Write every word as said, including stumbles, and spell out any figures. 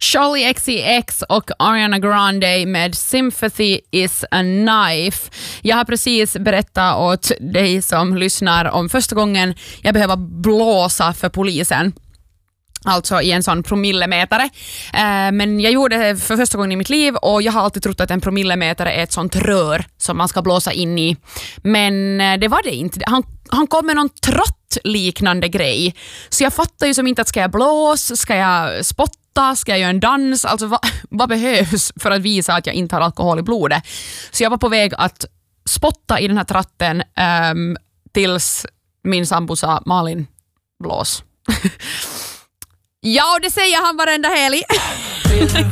Charli X C X och Ariana Grande med Sympathy is a Knife. Jag har precis berättat åt dig som lyssnar om första gången jag behöver blåsa för polisen. Alltså i en sån promillemätare. Eh, men jag gjorde det för första gången i mitt liv och jag har alltid trott att en promillemätare är ett sånt rör som man ska blåsa in i. Men eh, det var det inte. Han, han kom med någon trottliknande grej. Så jag fattar ju som inte att ska jag blåsa, ska jag spotta, ska jag göra en dans? Alltså vad, vad behövs för att visa att jag inte har alkohol i blodet? Så jag var på väg att spotta i den här tratten eh, tills min sambo sa Malin, blås. Ja, det säger han varenda helg.